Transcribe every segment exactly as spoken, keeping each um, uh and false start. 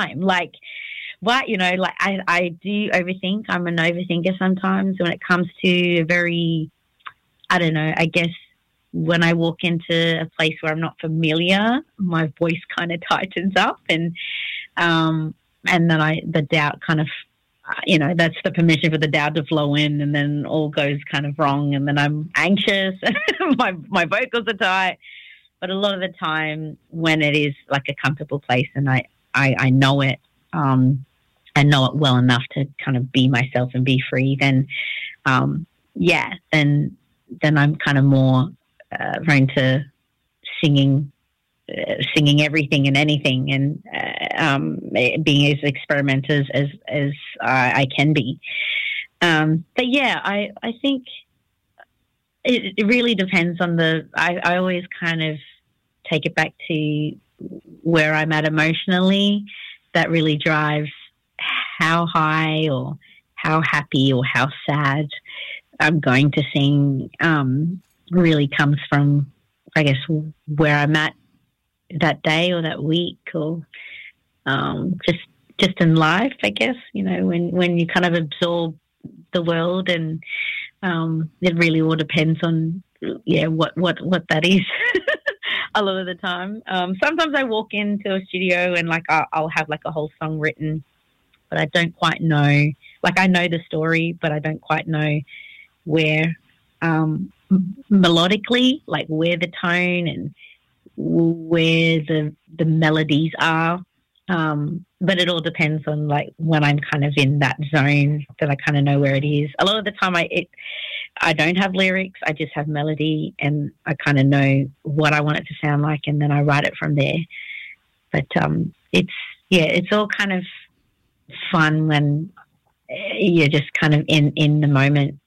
time. Like, what, you know, like I, I do overthink. I'm an overthinker sometimes when it comes to a very, I don't know, I guess when I walk into a place where I'm not familiar, my voice kind of tightens up and, um, and then I, the doubt kind of, uh, you know, that's the permission for the doubt to flow in, and then all goes kind of wrong, and then I'm anxious and my, my vocals are tight. But a lot of the time when it is like a comfortable place and I, I, I know it, um, and know it well enough to kind of be myself and be free, then, um, yeah, then, then I'm kind of more uh, prone to singing, uh, singing everything and anything, and uh, um, being as experimental as as, as I, I can be. Um, but yeah, I I think it, it really depends on the. I, I always kind of take it back to where I'm at emotionally. That really drives how high or how happy or how sad I'm going to sing. Um, really comes from, I guess, where I'm at that day or that week, or um, just just in life, I guess. You know, when, when you kind of absorb the world, and um, it really all depends on, yeah, what, what, what that is a lot of the time. Um, sometimes I walk into a studio and, like, I'll, I'll have, like, a whole song written, but I don't quite know. Like, I know the story, but I don't quite know where um, melodically, like where the tone and where the the melodies are. Um, but it all depends on, like, when I'm kind of in that zone that I kind of know where it is. A lot of the time I it, I don't have lyrics. I just have melody, and I kind of know what I want it to sound like, and then I write it from there. But um, it's, yeah, it's all kind of fun when you're just kind of in, in the moment.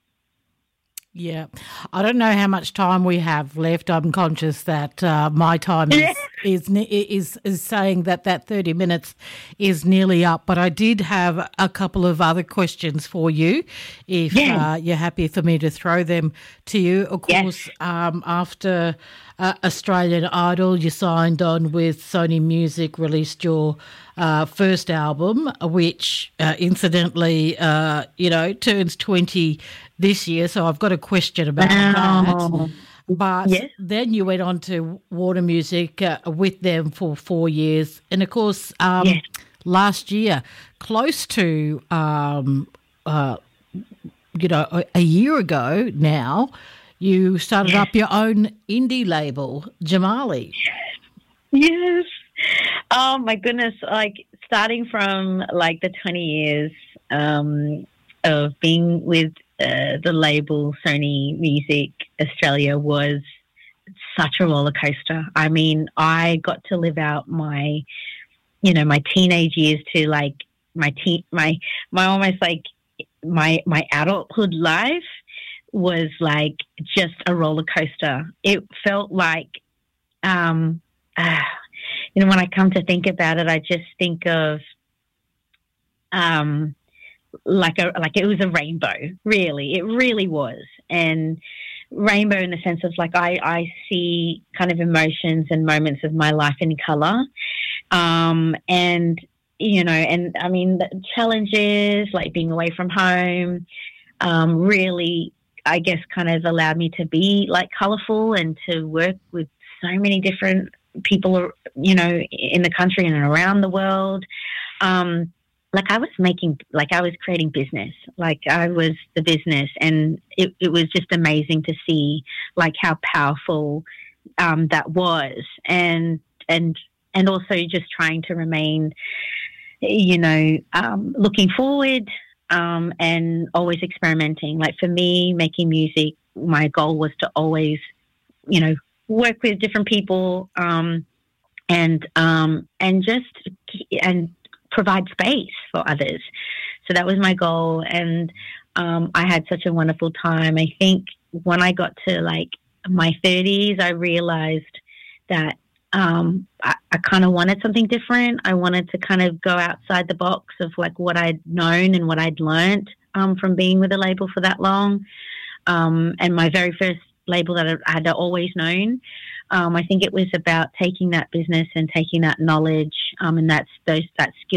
Yeah. I don't know how much time we have left. I'm conscious that uh, my time is, is is is saying that that thirty minutes is nearly up, but I did have a couple of other questions for you, if yeah. uh, you're happy for me to throw them to you. Of course, yes. um, after uh, Australian Idol, you signed on with Sony Music, released your uh, first album, which uh, incidentally, uh, you know, turns twenty this year, so I've got a question about wow. that. But yes. then you went on to Warner Music uh, with them for four years. And, of course, um, yes. last year, close to, um, uh, you know, a, a year ago now, you started yes. up your own indie label, Jamali. Yes. Oh, my goodness. Like, starting from, like, the twenty years um, of being with Uh, the label Sony Music Australia was such a roller coaster. I mean, I got to live out my, you know, my teenage years to, like, my teen, my my almost like my my adulthood life was like just a roller coaster. It felt like, um, uh, you know, when I come to think about it, I just think of, um. like a like it was a rainbow, really. It really was. And rainbow in the sense of, like, I, I see kind of emotions and moments of my life in colour. Um, and, you know, and I mean, the challenges, like being away from home, um, really, I guess, kind of allowed me to be, like, colourful and to work with so many different people, you know, in the country and around the world. Um, Like I was making, like I was creating business, like I was the business, and it, it was just amazing to see, like, how powerful um, that was, and and and also just trying to remain, you know, um, looking forward um, and always experimenting. Like, for me, making music, my goal was to always, you know, work with different people um, and um, and just and. provide space for others. So that was my goal, and um, I had such a wonderful time. I think when I got to, like, my thirties, I realized that um, I, I kind of wanted something different. I wanted to kind of go outside the box of, like, what I'd known and what I'd learnt um, from being with a label for that long. Um, and my very first label that I had always known, Um, I think it was about taking that business and taking that knowledge um, and that's those that skill